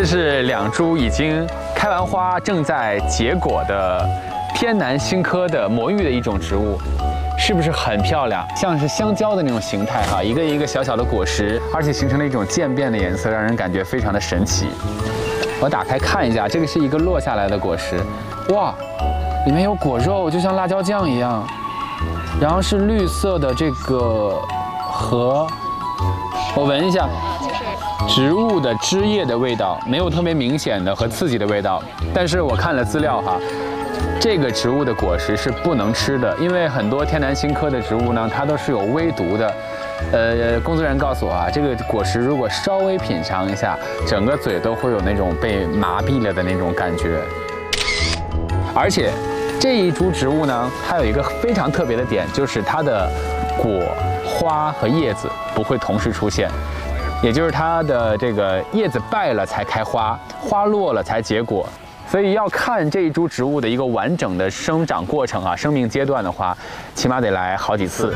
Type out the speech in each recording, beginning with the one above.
这是2株已经开完花、正在结果的天南星科的魔芋的一种植物，是不是很漂亮？像是香蕉的那种形态哈，一个一个小小的果实，而且形成了一种渐变的颜色，让人感觉非常的神奇。我打开看一下，这个是一个落下来的果实，哇，里面有果肉，就像辣椒酱一样。然后是绿色的这个核，我闻一下。 植物的枝叶的味道没有特别明显的和刺激的味道，但是我看了资料哈，这个植物的果实是不能吃的，因为很多天南星科的植物呢，它都是有微毒的。工作人员告诉我啊，这个果实如果稍微品尝一下，整个嘴都会有那种被麻痹了的那种感觉。而且这一株植物呢，它有一个非常特别的点，就是它的果、花和叶子不会同时出现。 也就是它的这个叶子败了才开花，花落了才结果，所以要看这一株植物的一个完整的生长过程啊，生命阶段的话，起码得来好几次。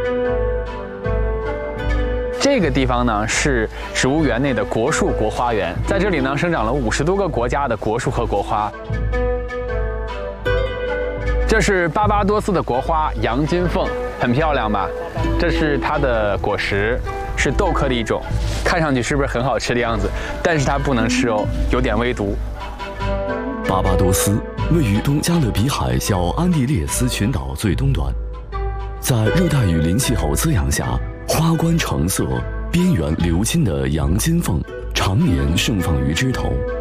这个地方呢是植物园内的国树国花园，在这里呢生长了50多个国家的国树和国花。这是巴巴多斯的国花洋金凤，很漂亮吧？这是它的果实。 是豆科的一种，看上去是不是很好吃的样子？但是它不能吃哦，有点微毒。 巴巴多斯位于东加勒比海小安地列斯群岛最东端，在热带雨林气候滋养下，花冠橙色、边缘鎏金的洋金凤常年盛放于枝头。